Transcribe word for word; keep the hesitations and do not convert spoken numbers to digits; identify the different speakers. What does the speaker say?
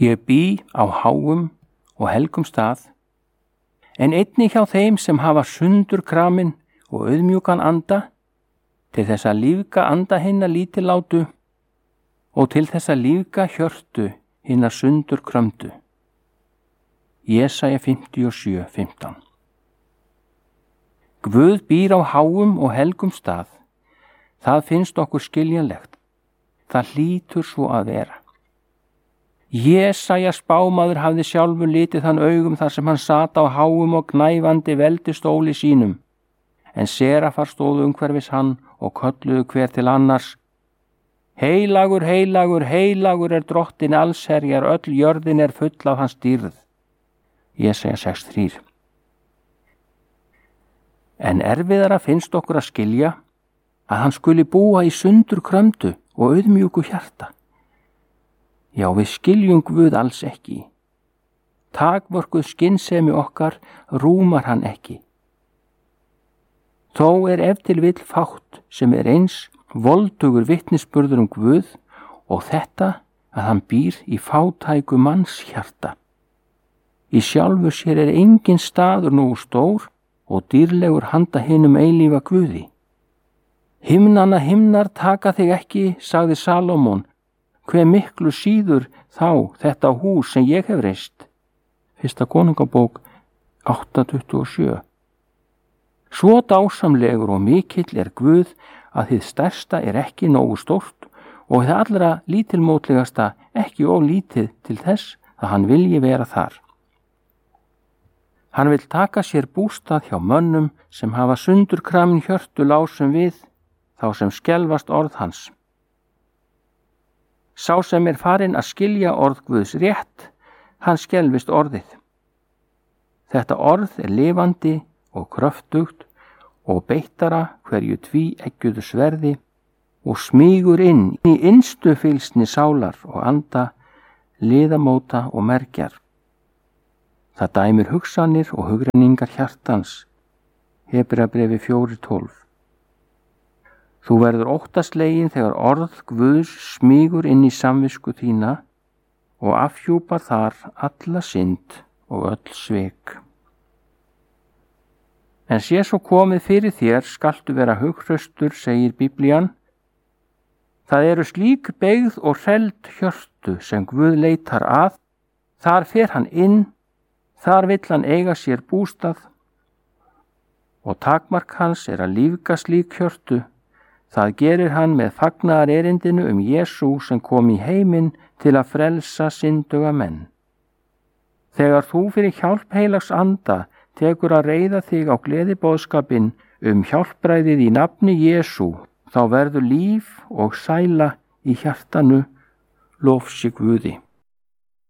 Speaker 1: Ég bý á háum og helgum stað, en einnig hjá þeim sem hafa sundurkramin og auðmjúkan anda, til þess að lífga anda hinna lítillátu og til þess að lífga hjörtu hinna sundurkrömdu. Jesaja fimmtíu og sjö, fimmtán. Guð býr á háum og helgum stað. Það finnst okkur skiljanlegt. Það hlýtur svo að vera. Jesaja spámaður hafði sjálfur litið þann augum þar sem hann sat á háum og gnæfandi veldistóli sínum, en serafar stóðu umhverfis hann og kölluðu hver til annars: Heilagur, heilagur, heilagur er drottin allsherjar, öll jörðin er full af hans dýrð. Jesaja sex, þrjú. En erfiðara finnst okkur að skilja að hann skuli búa í sundurkrömdu og auðmjúku hjarta. Já, við skiljum Guð alls ekki. Takmörkuð skynsemi okkar rúmar hann ekki. Þó er ef til vill fátt sem er eins voldugur vitnisburður um Guð og þetta að hann býr í fátæku mannshjarta. Í sjálfu sér er engin staður nógu stór og dýrlegur handa hinum eilífa Guði. Himnanna himnar taka þig ekki, sagði Salómon, hve miklu síður þá þetta hús sem ég hef reist. Fyrsta konungabók átta, tuttugu og sjö. Svo dásamlegur og mikill er Guð að hið stærsta er ekki nógu stórt og hið allra lítilmótlegasta ekki of lítið til þess að hann vilji vera þar. Hann vill taka sér bústað hjá mönnum sem hafa sundurkramin hjörtu lásum við, þá sem skelfast orð hans. Sá sem er farinn að skilja orð Guðs rétt, hann skelfist orðið. Þetta orð er lifandi og kröftugt og beittara hverju tvíeggjuðu sverði og smýgur inn í innstu fylsni sálar og anda, liðamóta og mergjar. Það dæmir hugsanir og hugrenningar hjartans. Hebreabréfi fjögur, tólf. Þú verður óttaslegin þegar orð Guðs smýgur inn í samvisku þína og afhjúpar þar alla synd og öll svik. En sé svo komið fyrir þér skaltu vera hughraustur, segir Biblían. Það eru slík beygð og hreld hjörtu sem Guð leitar að. Þar fer hann inn, þar vill hann eiga sér bústað og takmark hans er að lífga slík hjörtu. Það gerir hann með fagnaðar erindinu um Jesú sem kom í heiminn til að frelsa synduga menn. Þegar þú fyrir hjálp heilags anda tekur að reiða þig á gleðiboðskapinn um hjálpræðið í nafni Jesú, þá verður líf og sæla í hjartanu, lof sé Guði.